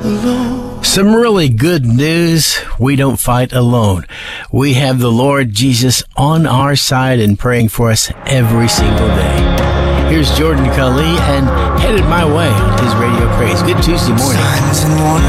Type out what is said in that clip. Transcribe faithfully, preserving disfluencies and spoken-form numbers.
alone. Some really good news. We don't fight alone. We have the Lord Jesus on our side and praying for us every single day. Here's Jordan Kali and Headed My Way on his Radio Praise. Good Tuesday morning.